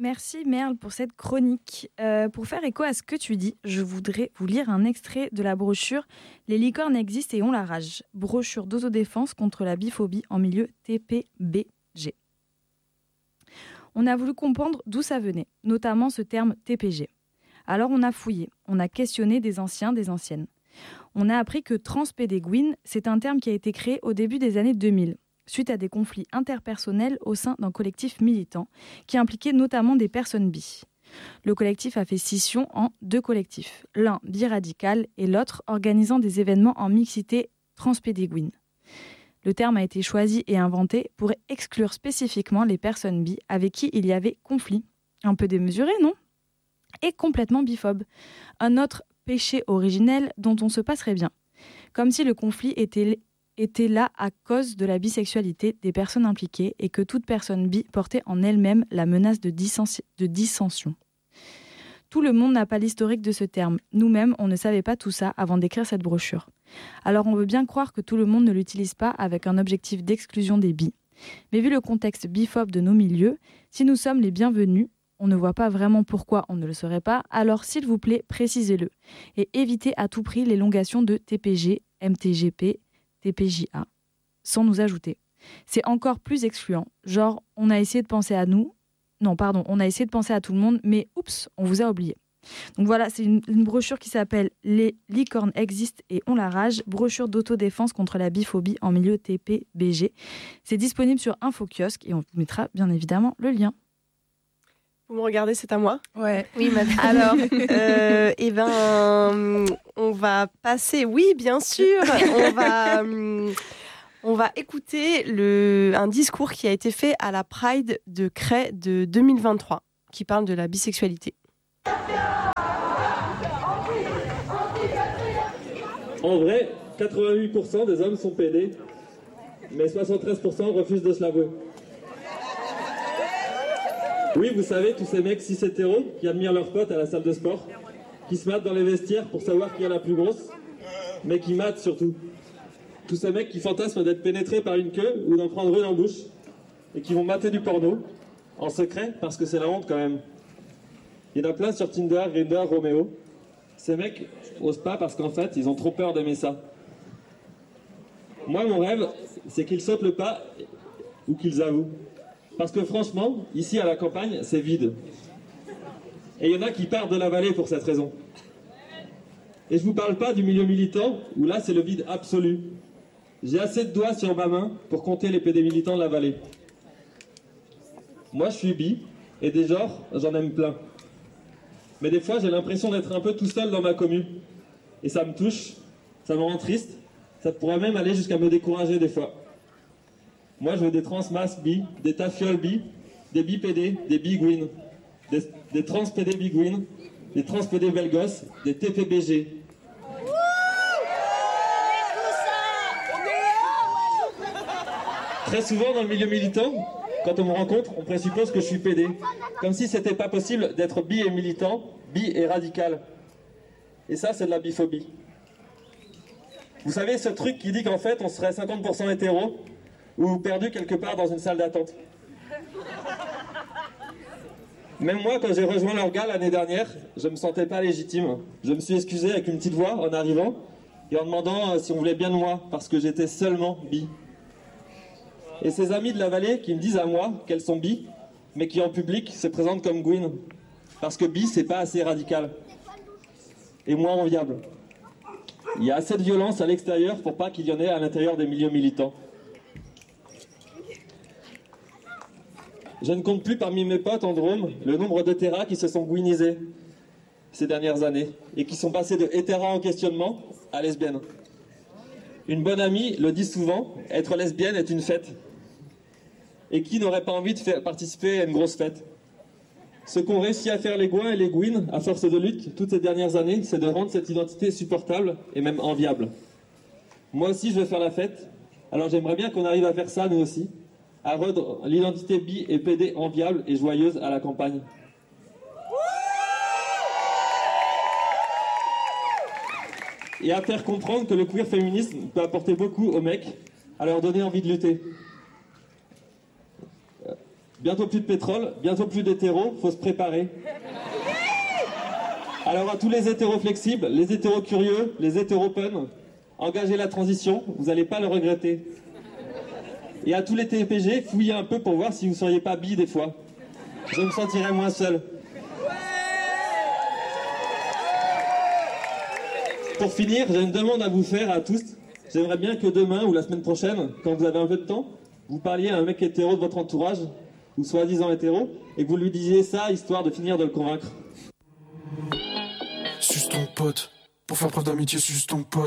Merci Merle pour cette chronique. Pour faire écho à ce que tu dis, je voudrais vous lire un extrait de la brochure « Les licornes existent et ont la rage ». Brochure d'autodéfense contre la biphobie en milieu TPBG. On a voulu comprendre d'où ça venait, notamment ce terme TPG. Alors on a fouillé, on a questionné des anciens, des anciennes. On a appris que transpédéguine, c'est un terme qui a été créé au début des années 2000. Suite à des conflits interpersonnels au sein d'un collectif militant qui impliquait notamment des personnes bi. Le collectif a fait scission en 2 collectifs, l'un bi-radical et l'autre organisant des événements en mixité transpédéguine. Le terme a été choisi et inventé pour exclure spécifiquement les personnes bi avec qui il y avait conflit. Un peu démesuré, non ? Et complètement biphobe. Un autre péché originel dont on se passerait bien. Comme si le conflit était là à cause de la bisexualité des personnes impliquées et que toute personne bi portait en elle-même la menace de dissension. Tout le monde n'a pas l'historique de ce terme. Nous-mêmes, on ne savait pas tout ça avant d'écrire cette brochure. Alors on veut bien croire que tout le monde ne l'utilise pas avec un objectif d'exclusion des bi. Mais vu le contexte biphobe de nos milieux, si nous sommes les bienvenus, on ne voit pas vraiment pourquoi on ne le saurait pas, alors s'il vous plaît, précisez-le. Et évitez à tout prix l'élongation de TPG, MTGP, TPJA, sans nous ajouter. C'est encore plus excluant. Genre, on a essayé de penser à nous. Non, pardon, on a essayé de penser à tout le monde, mais oups, on vous a oublié. Donc voilà, c'est une brochure qui s'appelle « Les licornes existent et ont la rage », brochure d'autodéfense contre la biphobie en milieu TPBG. C'est disponible sur InfoKiosque et on vous mettra bien évidemment le lien. Vous me regardez, c'est à moi ? Ouais. Oui, madame. Alors, on va passer... Oui, bien sûr. On va écouter un discours qui a été fait à la Pride de Cray de 2023, qui parle de la bisexualité. En vrai, 88% des hommes sont pédés, mais 73% refusent de se l'avouer. Oui, vous savez, tous ces mecs cis-hétéros qui admirent leurs potes à la salle de sport, qui se matent dans les vestiaires pour savoir qui est la plus grosse, mais qui matent surtout. Tous ces mecs qui fantasment d'être pénétrés par une queue ou d'en prendre une en bouche, et qui vont mater du porno, en secret, parce que c'est la honte quand même. Il y en a plein sur Tinder, Grindr, Romeo. Ces mecs osent pas parce qu'en fait, ils ont trop peur d'aimer ça. Moi, mon rêve, c'est qu'ils sautent le pas ou qu'ils avouent. Parce que franchement, ici à la campagne, c'est vide. Et il y en a qui partent de la vallée pour cette raison. Et je vous parle pas du milieu militant, où là c'est le vide absolu. J'ai assez de doigts sur ma main pour compter les PD militants de la vallée. Moi je suis bi, et des genres, j'en aime plein. Mais des fois j'ai l'impression d'être un peu tout seul dans ma commu. Et ça me touche, ça me rend triste, ça pourrait même aller jusqu'à me décourager des fois. Moi, je veux des transmasses bi, des tafioles bi, des bi-PD, des bigouines, des trans-PD bigouines, des trans-PD belgos, des TPBG. Très souvent, dans le milieu militant, quand on me rencontre, on présuppose que je suis PD. Comme si c'était pas possible d'être bi et militant, bi et radical. Et ça, c'est de la biphobie. Vous savez, ce truc qui dit qu'en fait, on serait 50% hétéro, ou perdu quelque part dans une salle d'attente. Même moi, quand j'ai rejoint l'Orga l'année dernière, je me sentais pas légitime. Je me suis excusé avec une petite voix en arrivant et en demandant si on voulait bien de moi, parce que j'étais seulement bi. Et ces amis de la vallée qui me disent à moi qu'elles sont bi, mais qui en public se présentent comme Gwyn, parce que bi, c'est pas assez radical et moins enviable. Il y a assez de violence à l'extérieur pour pas qu'il y en ait à l'intérieur des milieux militants. Je ne compte plus parmi mes potes en Drôme le nombre d'hétéras qui se sont gouinisés ces dernières années et qui sont passés de hétéras en questionnement à lesbiennes. Une bonne amie le dit souvent, être lesbienne est une fête. Et qui n'aurait pas envie de participer à une grosse fête? Ce qu'ont réussi à faire les Gouins et les Gouines à force de lutte toutes ces dernières années, c'est de rendre cette identité supportable et même enviable. Moi aussi je veux faire la fête, alors j'aimerais bien qu'on arrive à faire ça nous aussi, à rendre l'identité bi et PD enviable et joyeuse à la campagne. Et à faire comprendre que le queer féminisme peut apporter beaucoup aux mecs, à leur donner envie de lutter. Bientôt plus de pétrole, bientôt plus d'hétéros, faut se préparer. Alors à tous les hétéros flexibles, les hétéros curieux, les hétéros open, engagez la transition, vous n'allez pas le regretter. Et à tous les TPG, fouillez un peu pour voir si vous ne seriez pas bi des fois. Je me sentirais moins seul. Pour finir, j'ai une demande à vous faire à tous. J'aimerais bien que demain ou la semaine prochaine, quand vous avez un peu de temps, vous parliez à un mec hétéro de votre entourage, ou soi-disant hétéro, et que vous lui disiez ça, histoire de finir de le convaincre. Suce ton pote, pour faire preuve d'amitié, suce ton pote.